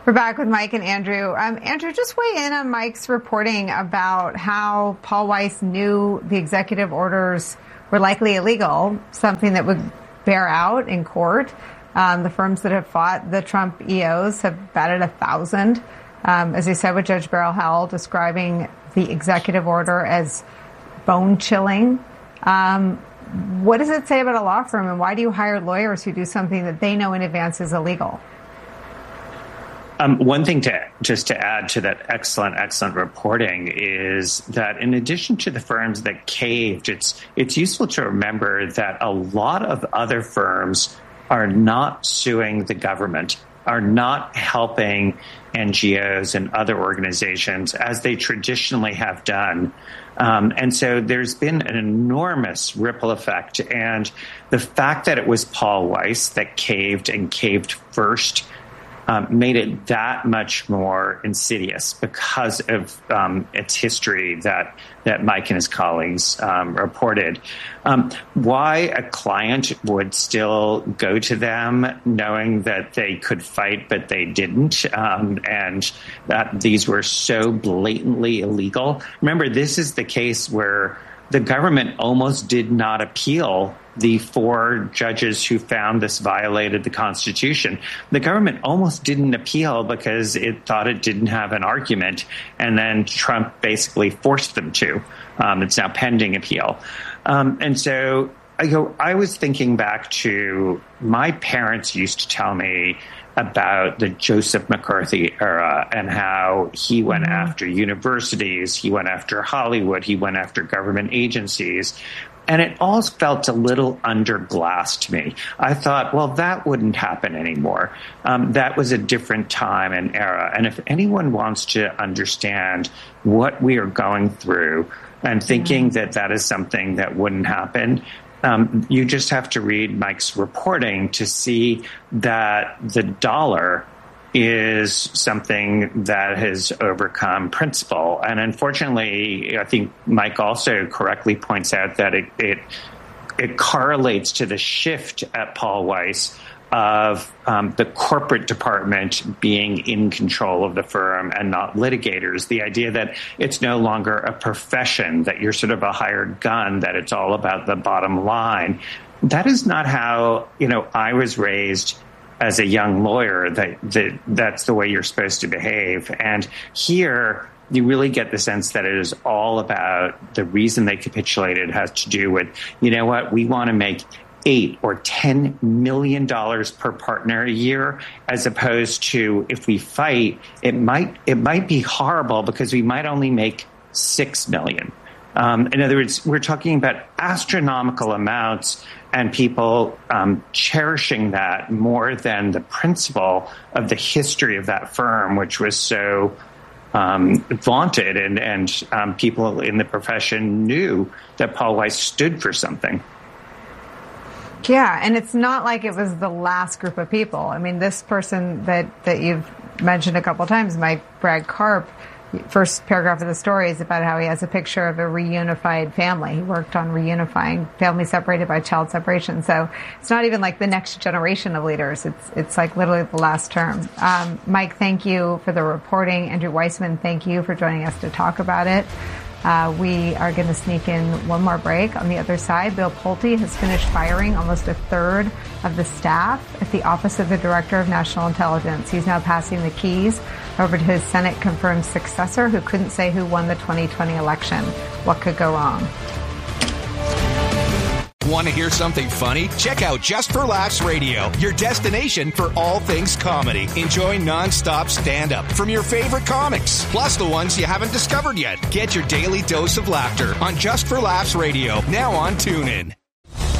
We're back with Mike and Andrew. Andrew, just weigh in on Mike's reporting about how Paul Weiss knew the executive orders were likely illegal, something that would bear out in court. The firms that have fought the Trump EOs have batted 1,000. As I said, with Judge Beryl Howell describing the executive order as bone-chilling. What does it say about a law firm, and why do you hire lawyers who do something that they know in advance is illegal? One thing to add to that excellent reporting is that in addition to the firms that caved, it's useful to remember that a lot of other firms are not suing the government, are not helping NGOs and other organizations as they traditionally have done. And so there's been an enormous ripple effect. And the fact that it was Paul Weiss that caved and caved first made it that much more insidious because of its history that Mike and his colleagues reported. Why a client would still go to them knowing that they could fight, but they didn't, and that these were so blatantly illegal. Remember, this is the case where the government almost did not appeal the 4 judges who found this violated the Constitution. The government almost didn't appeal because it thought it didn't have an argument, and then Trump basically forced them to. It's now pending appeal. And so I was thinking back to my parents used to tell me about the Joseph McCarthy era and how he went after universities, he went after Hollywood, he went after government agencies. And it all felt a little under glass to me. I thought, well, that wouldn't happen anymore. That was a different time and era. And if anyone wants to understand what we are going through and thinking that is something that wouldn't happen, you just have to read Mike's reporting to see that the dollar is something that has overcome principle. And unfortunately, I think Mike also correctly points out that it correlates to the shift at Paul Weiss of the corporate department being in control of the firm and not litigators. The idea that it's no longer a profession, that you're sort of a hired gun, that it's all about the bottom line. That is not how, I was raised as a young lawyer, that's the way you're supposed to behave. And here, you really get the sense that it is all about the reason they capitulated has to do with, we want to make $8 or $10 million per partner a year, as opposed to if we fight, it might be horrible because we might only make $6 million. In other words, we're talking about astronomical amounts and people cherishing that more than the principle of the history of that firm, which was so vaunted, and people in the profession knew that Paul Weiss stood for something. Yeah, and it's not like it was the last group of people. I mean, this person that you've mentioned a couple of times, Mike Bragg Karp, first paragraph of the story is about how he has a picture of a reunified family. He worked on reunifying families separated by child separation. So it's not even like the next generation of leaders. It's like literally the last term. Mike, thank you for the reporting. Andrew Weissmann, thank you for joining us to talk about it. We are going to sneak in one more break. On the other side, Bill Pulte has finished firing almost a third of the staff at the Office of the Director of National Intelligence. He's now passing the keys over to his Senate-confirmed successor, who couldn't say who won the 2020 election. What could go wrong? Want to hear something funny? Check out Just for Laughs Radio, your destination for all things comedy. Enjoy nonstop stand-up from your favorite comics, plus the ones you haven't discovered yet. Get your daily dose of laughter on Just for Laughs Radio, now on TuneIn.